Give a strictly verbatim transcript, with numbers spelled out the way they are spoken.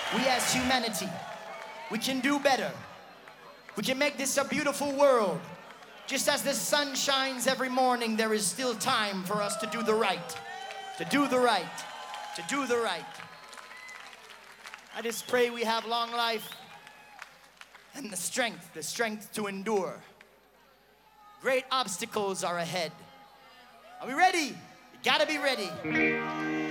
We as humanity, we can do better. We can make this a beautiful world. Just as the sun shines every morning, there is still time for us to do the right. To do the right. To do the right. I just pray we have long life and the strength, the strength to endure. Great obstacles are ahead. Are we ready? You gotta be ready.